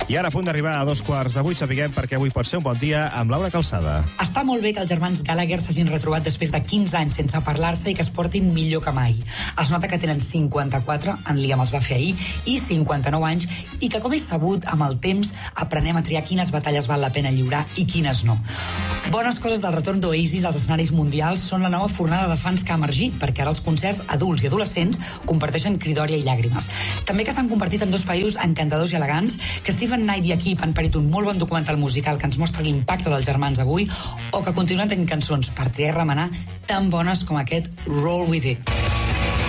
I ara, a punt d'arribar a 7:45, sapiguem perquè avui pot ser un bon dia amb Laura Calçada. Està molt bé que els germans Gallagher s'hagin retrobat després de 15 anys sense parlar-se i que es portin millor que mai. Es nota que tenen 54, en Liam els va fer ahir, i 59 anys, i que, com és sabut, amb el temps aprenem a triar quines batalles val la pena lliurar i quines no. Bones coses del retorn d'Oasis als escenaris mundials són la nova fornada de fans que ha emergit, perquè ara els concerts adults i adolescents comparteixen cridòria i llàgrimes. També que s'han convertit en dos països encantadors i elegants, que Stephen Knight i equip han parit un molt bon documental musical que ens mostra l'impacte dels germans avui, o que continuen tenint cançons per triar i remenar tan bones com aquest Roll With It.